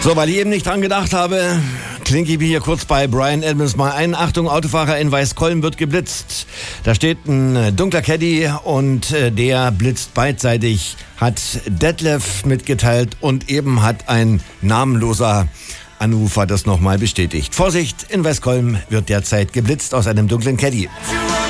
So, weil ich eben nicht dran gedacht habe, klinke ich hier kurz bei Bryan Adams mal ein. Achtung, Autofahrer in Weißkollen wird geblitzt. Da steht ein dunkler Caddy und der blitzt beidseitig, hat Detlef mitgeteilt und eben hat ein namenloser Anrufer das nochmal bestätigt. Vorsicht, in Weißkollen wird derzeit geblitzt aus einem dunklen Caddy.